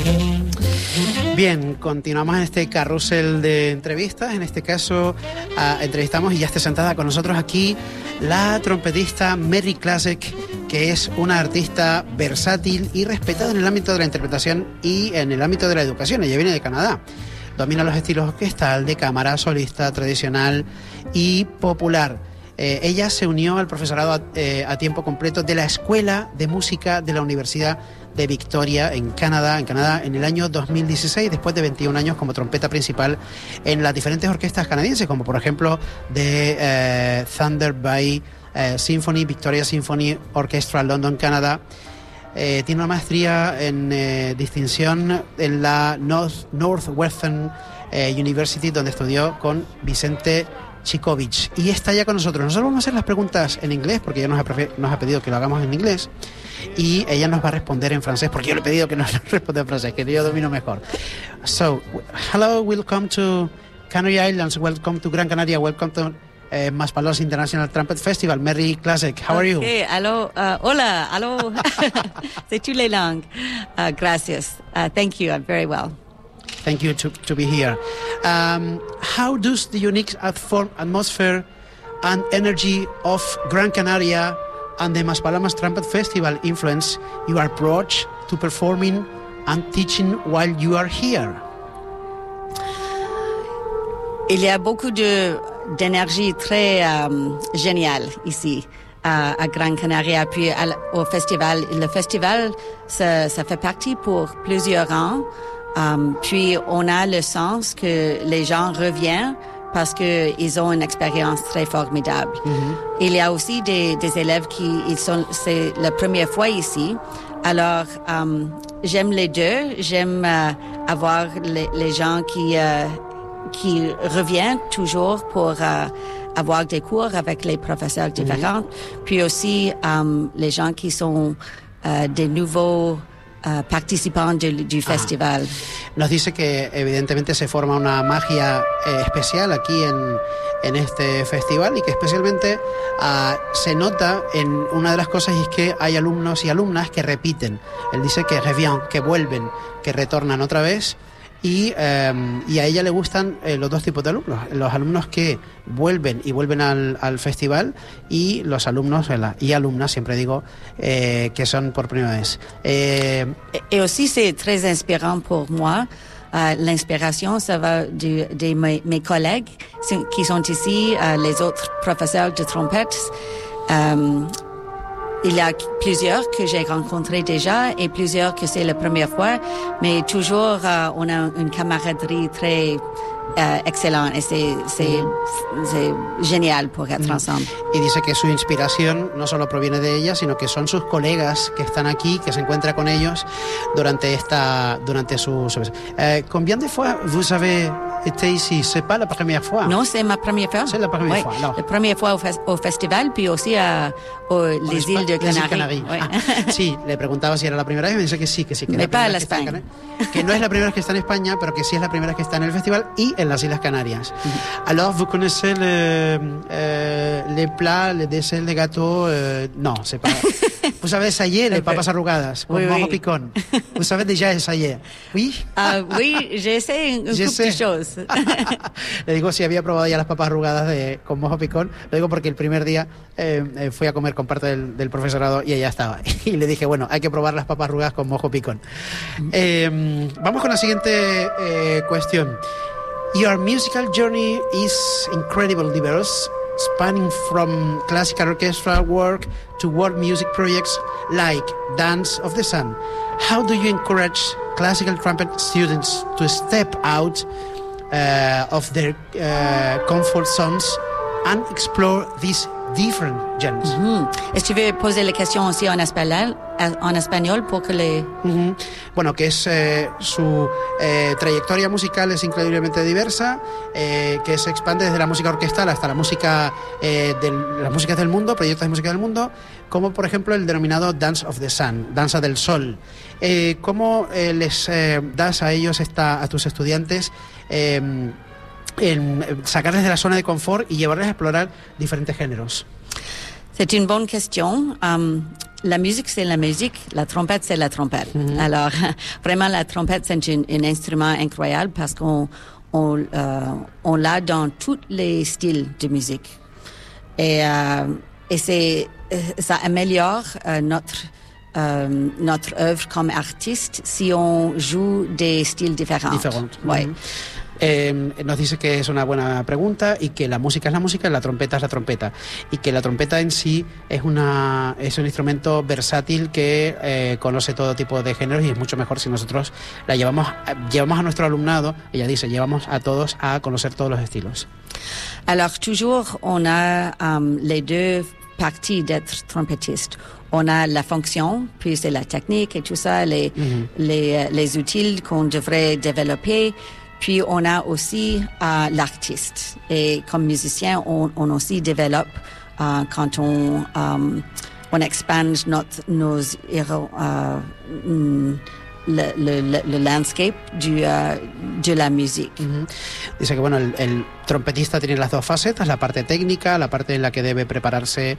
Bien, continuamos en este carrusel de entrevistas. En este caso, entrevistamos y ya está sentada con nosotros aquí la trompetista Mary Klasek, que es una artista versátil y respetada en el ámbito de la interpretación y en el ámbito de la educación. Ella viene de Canadá. Domina los estilos orquestal, de cámara, solista, tradicional y popular. Ella se unió al profesorado a tiempo completo de la Escuela de Música de la Universidad de Victoria en Canadá en el año 2016, después de 21 años como trompeta principal en las diferentes orquestas canadienses, como por ejemplo de Thunder Bay Symphony, Victoria Symphony Orchestra, London, Canadá. Tiene una maestría en distinción en la Northwestern University, donde estudió con Vicente Chikovic, y está ya con nosotros. Nosotros vamos a hacer las preguntas en inglés porque ella nos ha pedido que lo hagamos en inglés y ella nos va a responder en francés porque yo le he pedido que nos responda en francés, que yo domino mejor. So, hello, welcome to Canary Islands, welcome to Gran Canaria, welcome to Maspalos International Trumpet Festival. Mary Klasek, how are you? Hello, hola, hello. C'est toutes les langues. Gracias. Thank you, I'm very well. Thank you to be here. How does the unique atmosphere and energy of Gran Canaria and the Maspalomas Trumpet Festival influence your approach to performing and teaching while you are here? Il y a beaucoup d'énergie très géniale ici à Gran Canaria. Puis au festival, le festival, ça fait partie pour plusieurs ans. Puis on a le sens que les gens reviennent parce que ils ont une expérience très formidable. Mm-hmm. Il y a aussi des élèves c'est la première fois ici. Alors j'aime les deux. J'aime avoir les gens qui reviennent toujours pour avoir des cours avec les professeurs différents. Mm-hmm. Puis aussi les gens qui sont des nouveaux participants du festival. Nos dice que evidentemente se forma una magia especial aquí en este festival y que especialmente se nota en una de las cosas, y es que hay alumnos y alumnas que repiten. Él dice que revient, que vuelven, que retornan otra vez. Y a ella le gustan los dos tipos de alumnos, los alumnos que vuelven al festival, y los alumnos y alumnas, siempre digo, que son por primera vez. Et aussi c'est très inspirant pour moi. L'inspiration, ça va de mes collègues qui sont ici, les autres professeurs de trompette. Il y a plusieurs que j'ai rencontrés déjà et plusieurs que c'est la première fois, mais toujours on a une camaraderie très excellente et c'est génial pour être ensemble. Y dice que su inspiración no solo proviene de ella, sino que son sus colegas que están aquí, que se encuentra con ellos durante su... Combien de fois vous avez été ici? C'est pas la première fois. Non, c'est ma première fois. C'est la première fois. Alors. La première fois au festival, puis aussi les îles de Canaries. Oui. Sí, le preguntaba si era la primera vez y me dice que sí. Que mais pas à l'Espagne. Que no es la primera vez que está en España, pero que sí es la primera vez que está en el festival y en las Islas Canarias. Alors, vous connaissez les plats, les desserts, les gâteaux? Non, c'est pas... Vous savez essayer les papas arrugadas con mojo picón. Vous savez déjà essayer? Oui. Oui, j'ai essayé un couple de choses. Le digo si había probado ya las papas arrugadas con mojo picón. Lo digo porque el primer día fui a comer con parte del profesorado y ella estaba. Y le dije, bueno, hay que probar las papas arrugadas con mojo picón. Vamos con la siguiente cuestión. Your musical journey is incredibly diverse, spanning from classical orchestral work to world music projects like Dance of the Sun. How do you encourage classical trumpet students to step out of their comfort zones and explore these different genres? Est-ce que tu veux poser la question aussi en espagnol pour que les... Bueno, que es su trayectoria musical es increíblemente diversa, que se expande desde la música orquestal hasta la música las músicas del mundo, proyectos de música del mundo, como por ejemplo el denominado Dance of the Sun, Danza del Sol. ¿Cómo les das a ellos, a tus estudiantes, sacarles de la zona de confort y llevarles a explorar diferentes géneros? C'est une bonne question. la musique, c'est la musique, la trompette, c'est la trompette. Alors, vraiment, la trompette, c'est un instrument incroyable parce qu'on l'a dans tous les styles de musique. Et ça améliore notre œuvre comme artiste si on joue des styles différents. Ouais. Nos dice que es una buena pregunta y que la música es la música y la trompeta es la trompeta, y que la trompeta en sí es un instrumento versátil que conoce todo tipo de géneros, y es mucho mejor si nosotros la llevamos a nuestro alumnado. Ella dice, llevamos a todos a conocer todos los estilos. Alors toujours on a les deux parties d'être trompettiste. On a la fonction, puis c'est la technique et tout ça, les outils qu'on devrait développer. Puis on a aussi l'artiste. Et comme musicien, on aussi développe quand on expande nos le landscape de la musique. Dice que bueno, el trompetista tiene las dos facetas, la parte técnica, la parte en la que debe prepararse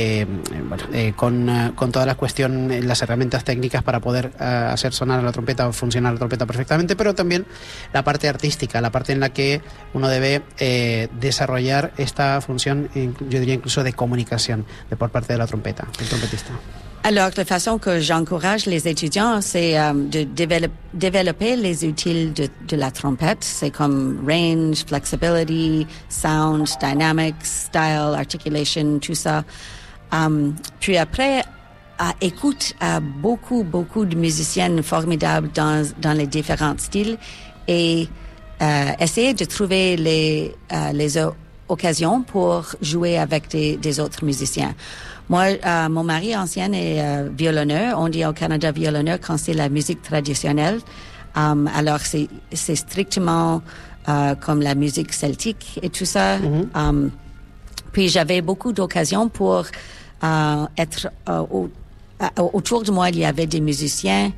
con toda la cuestión, las herramientas técnicas para poder hacer sonar la trompeta o funcionar la trompeta perfectamente, pero también la parte artística, la parte en la que uno debe desarrollar esta función, yo diría incluso de comunicación por parte de la trompeta, el trompetista. Alors, la façon que j'encourage les étudiants, c'est de développer les outils de la trompette. C'est comme range, flexibility, sound, dynamics, style, articulation, tout ça. Puis après, écoute beaucoup de musiciennes formidables dans les différents styles et essayer de trouver les occasions pour jouer avec des autres musiciens. Moi, mon mari ancien est violonneur. On dit au Canada violonneur quand c'est la musique traditionnelle. Alors, c'est strictement comme la musique celtique et tout ça. Puis, j'avais beaucoup d'occasions pour être... autour de moi, il y avait des musiciens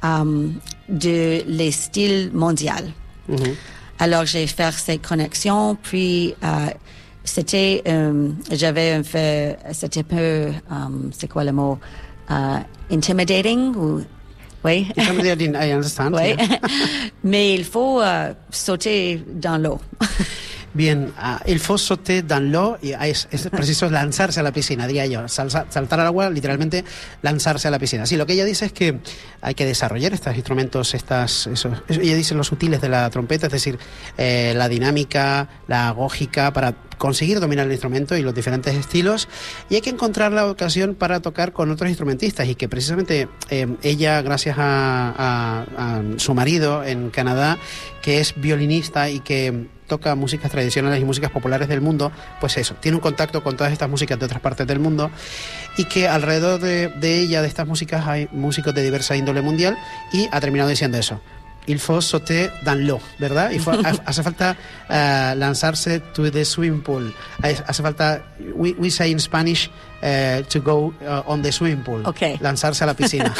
de les styles mondiaux. Alors, j'ai fait ces connexions, puis... c'était, j'avais fait, c'était un peu, c'est quoi le mot, intimidating ou, oui. Intimidating, I understand. Oui. Yeah. Mais il faut sauter dans l'eau. Bien, il faut sauter dans l'eau, y es preciso lanzarse a la piscina, diría yo, saltar al agua, literalmente lanzarse a la piscina. Sí, lo que ella dice es que hay que desarrollar estos instrumentos, ella dice los sutiles de la trompeta, es decir, la dinámica, la agógica, para conseguir dominar el instrumento y los diferentes estilos, y hay que encontrar la ocasión para tocar con otros instrumentistas, y que precisamente ella, gracias a su marido en Canadá, que es violinista y que toca músicas tradicionales y músicas populares del mundo, pues eso, tiene un contacto con todas estas músicas de otras partes del mundo, y que alrededor de ella, de estas músicas, hay músicos de diversa índole mundial, y ha terminado diciendo eso. Il faut sauter dans l'eau, ¿verdad? Y hace falta lanzarse to the swimming pool. Hace falta, we say in Spanish, to go on the swimming pool. Okay. Lanzarse a la piscina.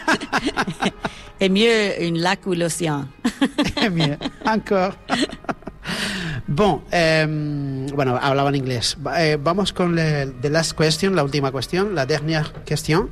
Et mieux un lac ou l'océan. Mieux, encore. Bon, bueno, hablaba en inglés. Vamos con the last question, la última cuestión, la dernière question.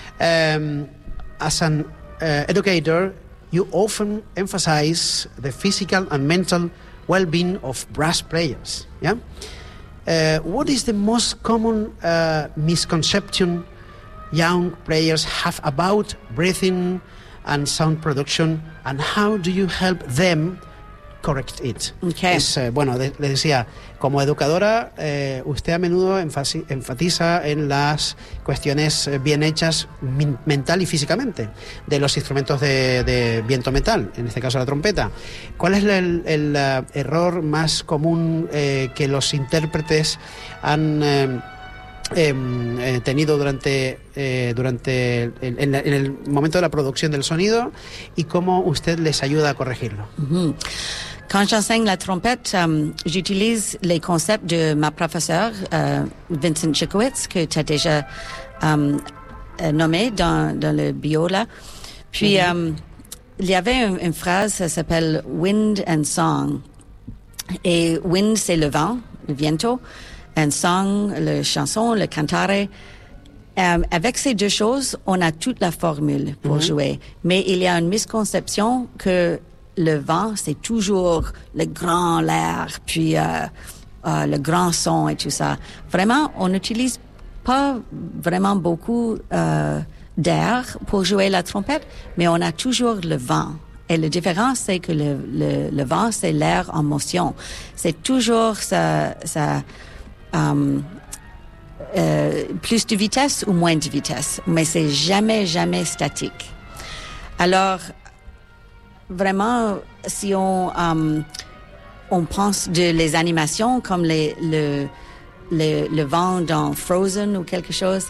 As an educator, you often emphasize the physical and mental well-being of brass players. Yeah. What is the most common misconception young players have about breathing and sound production, and how do you help them correct it? Okay. Bueno, le decía, como educadora, usted a menudo enfatiza en las cuestiones bien hechas mental y físicamente de los instrumentos de viento metal, en este caso la trompeta. ¿Cuál es el error más común que los intérpretes han tenido durante en el momento de la producción del sonido, y cómo usted les ayuda a corregirlo? Quand j'enseigne la trompette, j'utilise les concepts de ma professeure, Vincent Chikowitz, que tu as déjà nommé dans le bio là. Puis, il y avait une phrase, ça s'appelle « Wind and Song ». Et « wind », c'est le vent, le viento, and « song », la chanson, le cantare. Avec ces deux choses, on a toute la formule pour jouer. Mais il y a une misconception que le vent, c'est toujours le grand l'air, puis le grand son et tout ça. Vraiment, on n'utilise pas vraiment beaucoup d'air pour jouer la trompette, mais on a toujours le vent. Et la différence, c'est que le vent, c'est l'air en motion. C'est toujours plus de vitesse ou moins de vitesse, mais c'est jamais statique. Alors, vraiment, si on pense de les animations comme le vent dans Frozen ou quelque chose,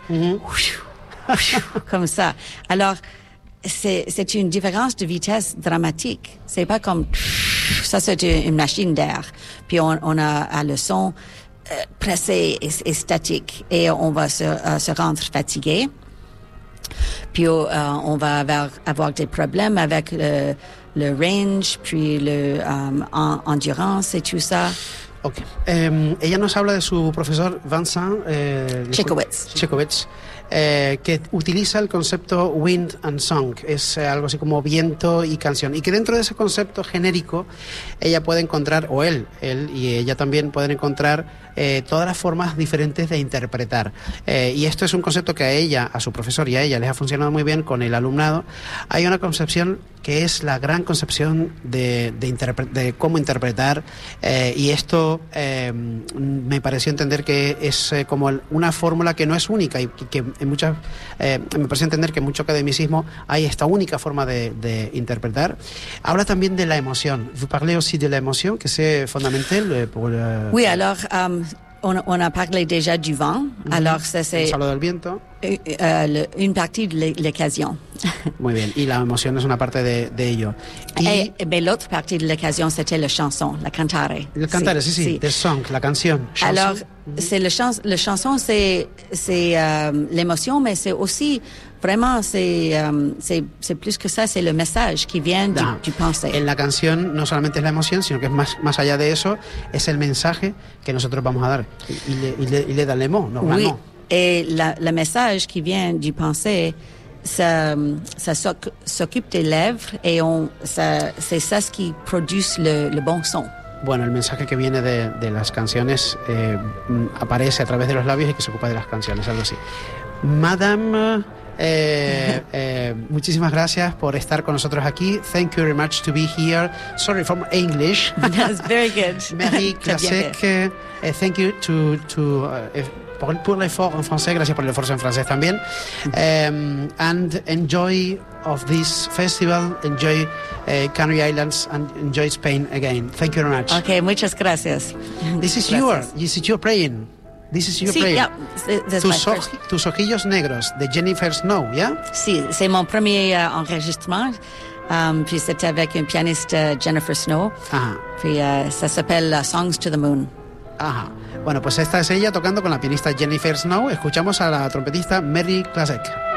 comme ça. Alors, c'est une différence de vitesse dramatique. C'est pas comme ça, c'est une machine d'air. Puis on a le son pressé et statique, et on va se rendre fatigué. Puis on va avoir des problèmes avec le range, puis le endurance et tout ça. Ok. Ella nos habla de su profesor Vincent Chekowitz, que utiliza el concepto wind and song, es algo así como viento y canción, y que dentro de ese concepto genérico ella puede encontrar, o él y ella también pueden encontrar todas las formas diferentes de interpretar, y esto es un concepto que a ella, a su profesor y a ella les ha funcionado muy bien con el alumnado. Hay una concepción que es la gran concepción de cómo interpretar, y esto me pareció entender que es como una fórmula que no es única, y que en muchas me pareció entender que en mucho academicismo hay esta única forma de interpretar. Habla también de la emoción. Vous parlez aussi de la emoción, que c'est fondamental pour le... Oui, alors on a parlé déjà du vent. Alors ça c'est hablo del viento. Une partie de l'occasion. Muy bien, y la emoción es una parte de ello. Mais l'autre partie de l'occasion, c'était la chanson, la cantare. Le cantare, sí. The song, la canción. Chanson. Alors, c'est le chanson, c'est l'émotion, mais c'est aussi vraiment, c'est plus que ça, c'est le message qui vient du pensée. En la canción no solamente es la emoción, sino que es más allá de eso, es el mensaje que nosotros vamos a dar. Il est dans les mots, normalement. Oui. Et le message qui vient du pensée, ça s'occupe des lèvres, et c'est ça ce qui produit le bon son. Bueno, el mensaje que viene de las canciones aparece a través de los labios y que se ocupa de las canciones, algo así. Madame, muchísimas gracias por estar con nosotros aquí. Thank you very much to be here. Sorry for my English. That's very good. Mary Klasek, thank you pour l'effort en français, gracias por el esfuerzo en francés también. And enjoy of this festival, enjoy Canary Islands, and enjoy Spain again. Thank you very much. Okay, muchas gracias. This is your praying. This is your playing. Yeah, Tus ojillos negros, de Jennifer Snow, ¿ya? Yeah? Sí, c'est mon premier enregistrement. Puis c'était avec une pianiste, Jennifer Snow. Ajá. Puis ça s'appelle Songs to the Moon. Ajá. Bueno, pues esta es ella tocando con la pianista Jennifer Snow. Escuchamos a la trompetista Mary Klasek.